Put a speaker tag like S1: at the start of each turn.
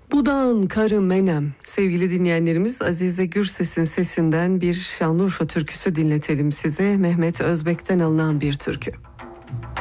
S1: Bu dağın karı menem. Sevgili dinleyenlerimiz, Azize Gürses'in sesinden bir Şanlıurfa türküsü dinletelim size. Mehmet Özbek'ten alınan bir türkü.